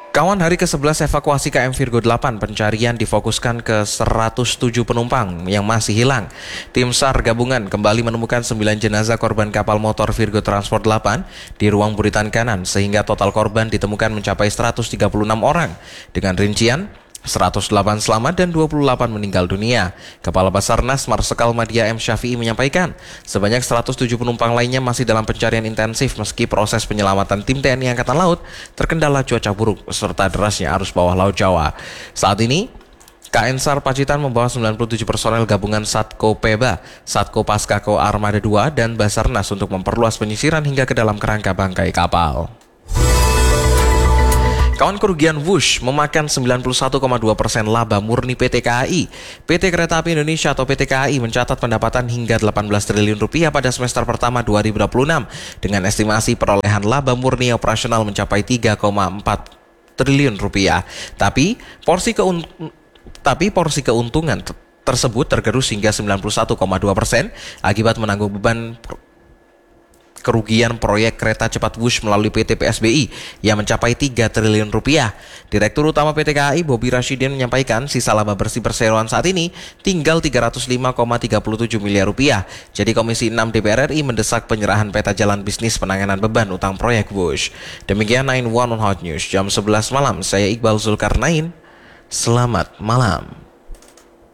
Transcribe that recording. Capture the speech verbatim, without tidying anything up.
Kawan, hari ke sebelas evakuasi K M Virgo delapan, pencarian difokuskan ke seratus tujuh penumpang yang masih hilang. Tim SAR gabungan kembali menemukan sembilan jenazah korban kapal motor Virgo Transport delapan di ruang buritan kanan, sehingga total korban ditemukan mencapai seratus tiga puluh enam orang, dengan rincian seratus delapan selamat dan dua puluh delapan meninggal dunia. Kepala Basarnas Marsikal Madya M. Syafi'i menyampaikan, sebanyak seratus tujuh penumpang lainnya masih dalam pencarian intensif meski proses penyelamatan tim T N I Angkatan Laut terkendala cuaca buruk serta derasnya arus bawah Laut Jawa. Saat ini, K N SAR Pacitan membawa sembilan puluh tujuh personel gabungan Satko Peba, Satko Paskako Armada dua, dan Basarnas untuk memperluas penyisiran hingga ke dalam kerangka bangkai kapal. Kawan, kerugian Wush memakan sembilan puluh satu koma dua persen laba murni P T K A I. P T Kereta Api Indonesia atau P T K A I mencatat pendapatan hingga delapan belas triliun rupiah pada semester pertama dua ribu dua puluh enam, dengan estimasi perolehan laba murni operasional mencapai tiga koma empat triliun rupiah. Tapi porsi keun tapi porsi keuntungan tersebut tergerus hingga sembilan puluh satu koma dua persen akibat menanggung beban kerugian proyek kereta cepat Wush melalui P T P S B I yang mencapai tiga triliun rupiah. Direktur Utama P T K A I Bobi Rashidin menyampaikan sisa laba bersih perseroan saat ini tinggal tiga ratus lima koma tiga tujuh miliar rupiah. Jadi Komisi enam D P R R I mendesak penyerahan peta jalan bisnis penanganan beban utang proyek Wush. Demikian sembilan satu on Hot News jam sebelas malam. Saya Iqbal Zulkarnain. Selamat malam.